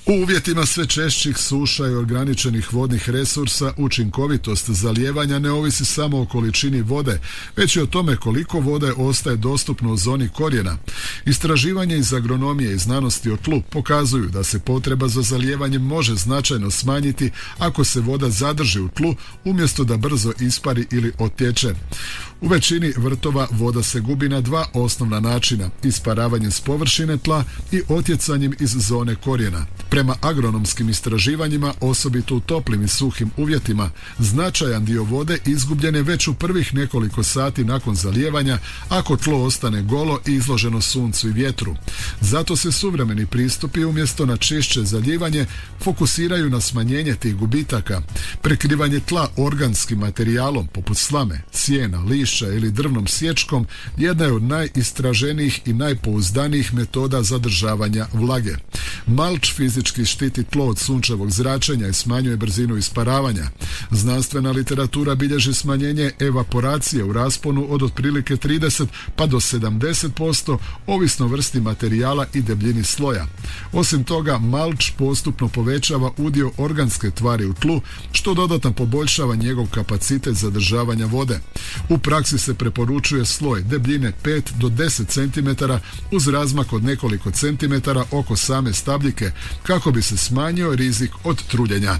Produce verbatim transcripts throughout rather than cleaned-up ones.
U uvjetima sve češćih suša i ograničenih vodnih resursa učinkovitost zalijevanja ne ovisi samo o količini vode, već i o tome koliko vode ostaje dostupno u zoni korijena. Istraživanje iz agronomije i znanosti o tlu pokazuju da se potreba za zalijevanjem može značajno smanjiti ako se voda zadrži u tlu umjesto da brzo ispari ili otječe. U većini vrtova voda se gubi na dva osnovna načina, isparavanjem s površine tla i otjecanjem iz zone korijena. Prema agronomskim istraživanjima, osobito u toplim i suhim uvjetima, značajan dio vode izgubljen je već u prvih nekoliko sati nakon zalijevanja ako tlo ostane golo i izloženo suncu i vjetru. Zato se suvremeni pristupi umjesto na čišće zalijevanje fokusiraju na smanjenje tih gubitaka. Prekrivanje tla organskim materijalom poput slame, sjena, lišća ili drvnom sječkom jedna je od najistraženijih i najpouzdanijih metoda zadržavanja vlage. Malč fizički štiti tlo od sunčevog zračenja i smanjuje brzinu isparavanja. Znanstvena literatura bilježi smanjenje evaporacije u rasponu od otprilike trideset pa do sedamdeset posto ovisno vrsti materijala i debljini sloja. Osim toga, malč postupno povećava udio organske tvari u tlu, što dodatno poboljšava njegov kapacitet zadržavanja vode. U praksi se preporučuje sloj debljine pet do deset centimetara uz razmak od nekoliko centimetara oko same stabljike kako bi se smanjio rizik od truljenja.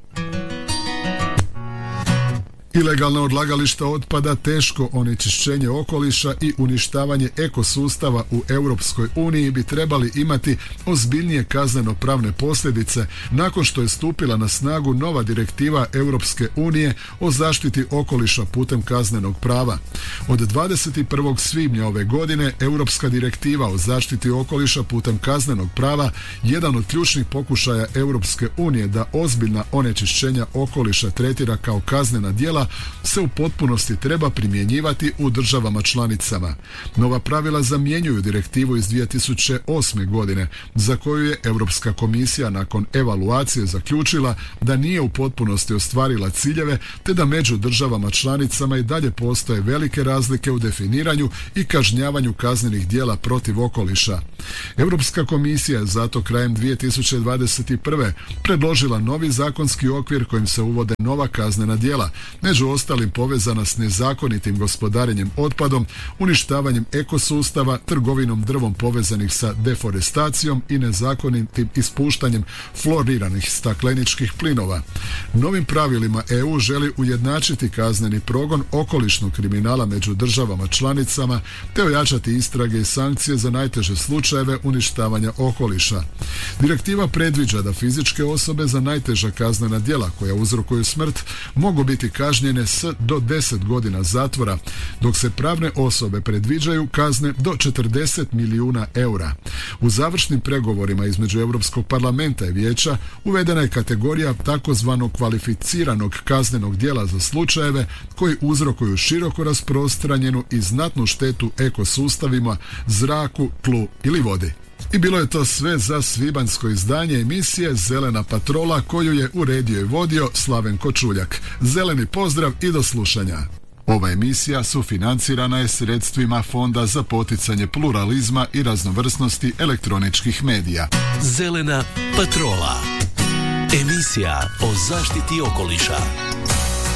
Ilegalna odlagališta otpada, teško onečišćenje okoliša i uništavanje ekosustava u Europskoj uniji bi trebali imati ozbiljnije kazneno-pravne posljedice nakon što je stupila na snagu nova direktiva Europske unije o zaštiti okoliša putem kaznenog prava. Od dvadeset prvog svibnja ove godine Europska direktiva o zaštiti okoliša putem kaznenog prava, jedan od ključnih pokušaja Europske unije da ozbiljna onečišćenja okoliša tretira kao kaznena djela, se u potpunosti treba primjenjivati u državama članicama. Nova pravila zamjenjuju direktivu iz dvije tisuće osme. godine, za koju je Europska komisija nakon evaluacije zaključila da nije u potpunosti ostvarila ciljeve, te da među državama članicama i dalje postoje velike razlike u definiranju i kažnjavanju kaznenih djela protiv okoliša. Europska komisija je zato krajem dvije tisuće dvadeset prve. predložila novi zakonski okvir kojim se uvode nova kaznena djela, među ostalim povezana s nezakonitim gospodarenjem otpadom, uništavanjem ekosustava, trgovinom drvom povezanih sa deforestacijom i nezakonitim ispuštanjem fluoriranih stakleničkih plinova. Novim pravilima E U želi ujednačiti kazneni progon okolišnog kriminala među državama članicama te ojačati istrage i sankcije za najteže slučajeve uništavanja okoliša. Direktiva predviđa da fizičke osobe za najteža kaznena djela koja uzrokuju smrt mogu biti kažnjene s do deset godina zatvora, dok se pravne osobe predviđaju kazne do četrdeset milijuna eura. U završnim pregovorima između Europskog parlamenta i vijeća uvedena je kategorija takozvanog kvalificiranog kaznenog djela za slučajeve koji uzrokuju široko rasprostranjenu i znatnu štetu ekosustavima, zraku, tlu ili vodi. I bilo je to sve za svibanjsko izdanje emisije Zelena patrola koju je uredio i vodio Slaven Kočuljak. Zeleni pozdrav i do slušanja. Ova emisija sufinancirana je sredstvima Fonda za poticanje pluralizma i raznovrsnosti elektroničkih medija. Zelena patrola. Emisija o zaštiti okoliša.